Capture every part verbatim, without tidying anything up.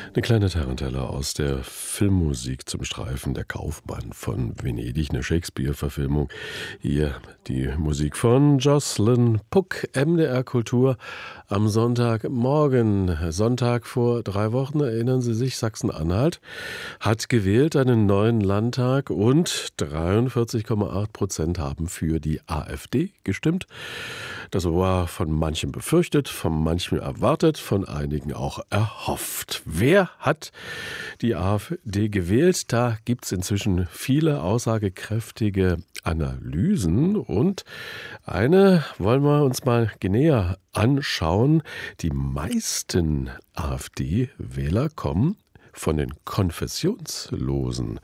Eine kleine Tarantella aus der Filmmusik zum Streifen Der Kaufmann von Venedig, eine Shakespeare-Verfilmung. Hier die Musik von Jocelyn Puck, M D R Kultur am Sonntagmorgen. Sonntag vor drei Wochen, erinnern Sie sich, Sachsen-Anhalt hat gewählt einen neuen Landtag und dreiundvierzig Komma acht Prozent haben für die AfD gestimmt. Das war von manchen befürchtet, von manchen erwartet, von einigen auch erhofft. Wer hat die AfD gewählt? Da gibt es inzwischen viele aussagekräftige Analysen und eine wollen wir uns mal genauer anschauen. Die meisten AfD-Wähler kommen von den Konfessionslosen.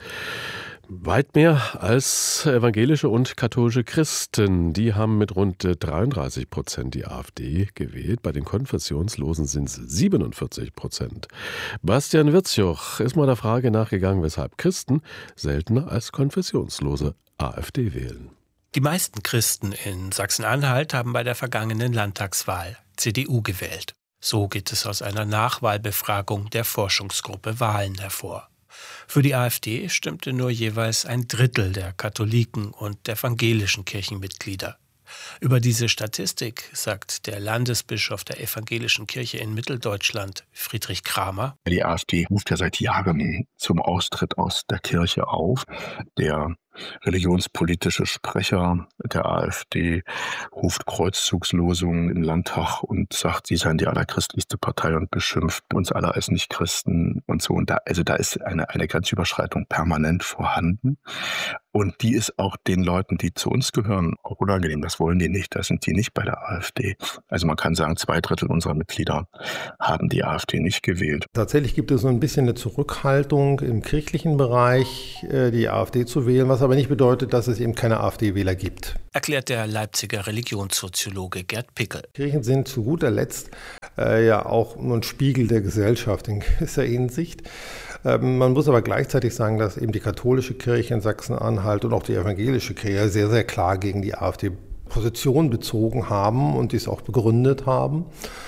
Weit mehr als evangelische und katholische Christen. Die haben mit rund dreiunddreißig Prozent die AfD gewählt. Bei den Konfessionslosen sind es siebenundvierzig Prozent. Bastian Wirzjoch ist mal der Frage nachgegangen, weshalb Christen seltener als Konfessionslose AfD wählen. Die meisten Christen in Sachsen-Anhalt haben bei der vergangenen Landtagswahl C D U gewählt. So geht es aus einer Nachwahlbefragung der Forschungsgruppe Wahlen hervor. Für die AfD stimmte nur jeweils ein Drittel der Katholiken und evangelischen Kirchenmitglieder. Über diese Statistik sagt der Landesbischof der evangelischen Kirche in Mitteldeutschland, Friedrich Kramer: Die AfD ruft ja seit Jahren zum Austritt aus der Kirche auf. Der religionspolitische Sprecher der AfD ruft Kreuzzugslosungen im Landtag und sagt, sie seien die allerchristlichste Partei und beschimpft uns alle als Nichtchristen und so. Und da, also da ist eine, eine Grenzüberschreitung permanent vorhanden. Und die ist auch den Leuten, die zu uns gehören, auch unangenehm. Das wollen die nicht. Da sind die nicht bei der AfD. Also man kann sagen, zwei Drittel unserer Mitglieder haben die AfD nicht gewählt. Tatsächlich gibt es so ein bisschen eine Zurückhaltung im kirchlichen Bereich, die AfD zu wählen, was aber nicht bedeutet, dass es eben keine AfD-Wähler gibt. Erklärt der Leipziger Religionssoziologe Gerd Pickel. Kirchen sind zu guter Letzt äh, ja auch nur ein Spiegel der Gesellschaft in gewisser Hinsicht. Ähm, man muss aber gleichzeitig sagen, dass eben die katholische Kirche in Sachsen-Anhalt und auch die evangelische Kirche sehr, sehr klar gegen die AfD Position bezogen haben und dies auch begründet haben.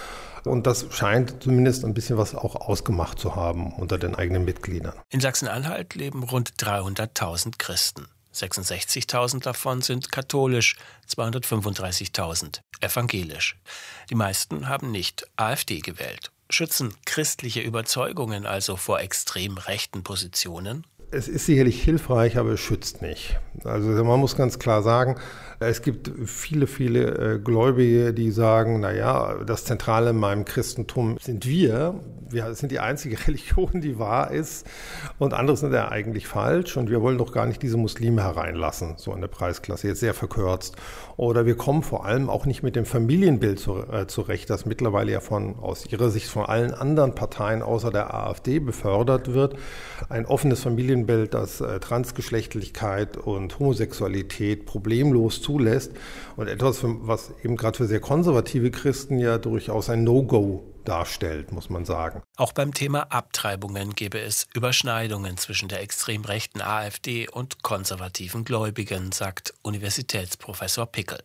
Und das scheint zumindest ein bisschen was auch ausgemacht zu haben unter den eigenen Mitgliedern. In Sachsen-Anhalt leben rund dreihunderttausend Christen. sechsundsechzigtausend davon sind katholisch, zweihundertfünfunddreißigtausend evangelisch. Die meisten haben nicht AfD gewählt. Schützen christliche Überzeugungen also vor extrem rechten Positionen? Es ist sicherlich hilfreich, aber es schützt nicht. Also man muss ganz klar sagen, es gibt viele, viele Gläubige, die sagen, naja, das Zentrale in meinem Christentum sind wir. Wir sind die einzige Religion, die wahr ist. Und andere sind ja eigentlich falsch. Und wir wollen doch gar nicht diese Muslime hereinlassen, so in der Preisklasse, jetzt sehr verkürzt. Oder wir kommen vor allem auch nicht mit dem Familienbild zurecht, das mittlerweile ja von, aus ihrer Sicht von allen anderen Parteien außer der AfD befördert wird. Ein offenes Familienbild, das Transgeschlechtlichkeit und Homosexualität problemlos zulässt und etwas, was eben gerade für sehr konservative Christen ja durchaus ein No-Go darstellt, muss man sagen. Auch beim Thema Abtreibungen gäbe es Überschneidungen zwischen der extrem rechten AfD und konservativen Gläubigen, sagt Universitätsprofessor Pickel.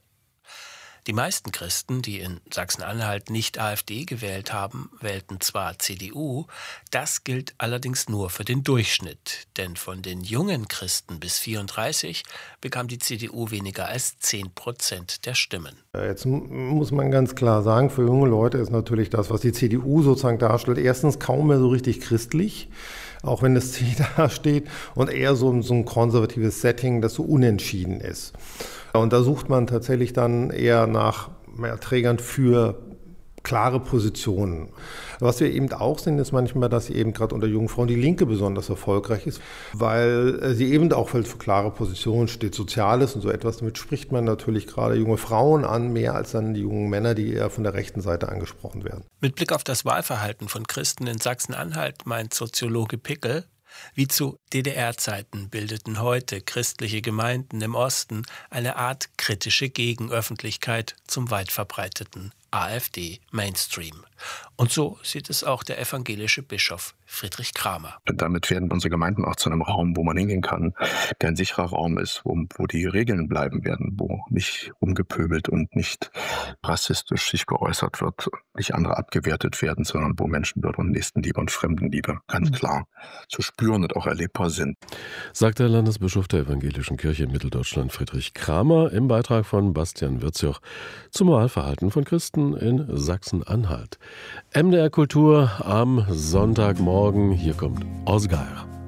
Die meisten Christen, die in Sachsen-Anhalt nicht AfD gewählt haben, wählten zwar C D U, das gilt allerdings nur für den Durchschnitt. Denn von den jungen Christen bis vierunddreißig bekam die C D U weniger als zehn Prozent der Stimmen. Jetzt muss man ganz klar sagen, für junge Leute ist natürlich das, was die C D U sozusagen darstellt, erstens kaum mehr so richtig christlich, auch wenn das Ziel da steht, und eher so, so ein konservatives Setting, das so unentschieden ist. Und da sucht man tatsächlich dann eher nach mehr Trägern für klare Positionen. Was wir eben auch sehen, ist manchmal, dass eben gerade unter jungen Frauen die Linke besonders erfolgreich ist, weil sie eben auch für klare Positionen steht, Soziales und so etwas. Damit spricht man natürlich gerade junge Frauen an, mehr als dann die jungen Männer, die eher von der rechten Seite angesprochen werden. Mit Blick auf das Wahlverhalten von Christen in Sachsen-Anhalt meint Soziologe Pickel, wie zu D D R-Zeiten bildeten heute christliche Gemeinden im Osten eine Art kritische Gegenöffentlichkeit zum weit verbreiteten AfD Mainstream. Und so sieht es auch der evangelische Bischof Friedrich Kramer. Damit werden unsere Gemeinden auch zu einem Raum, wo man hingehen kann, der ein sicherer Raum ist, wo, wo die Regeln bleiben werden, wo nicht rumgepöbelt und nicht rassistisch sich geäußert wird, nicht andere abgewertet werden, sondern wo Menschenwürde und Nächstenliebe und Fremdenliebe ganz klar zu spüren und auch erlebbar sind. Sagt der Landesbischof der Evangelischen Kirche in Mitteldeutschland Friedrich Kramer im Beitrag von Bastian Wirzjoch zum Wahlverhalten von Christen in Sachsen-Anhalt. M D R Kultur am Sonntagmorgen. Hier kommt Osgar.